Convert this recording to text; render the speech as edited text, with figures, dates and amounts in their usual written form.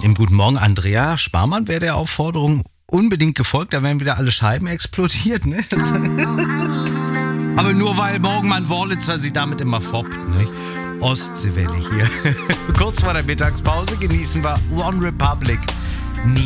Im Guten Morgen, Andrea Sparmann wäre der Aufforderung unbedingt gefolgt, da wären wieder alle Scheiben explodiert, ne? Aber nur weil Morgenmann Worlitzer sie damit immer foppt, ne? Ostseewelle hier. Kurz vor der Mittagspause genießen wir One Republic.